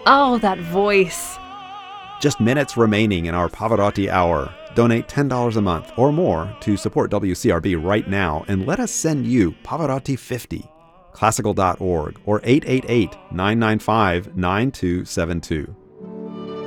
Oh, that voice. Just minutes remaining in our Pavarotti Hour. Donate $10 a month or more to support WCRB right now and let us send you Pavarotti 50, classical.org, or 888-995-9272.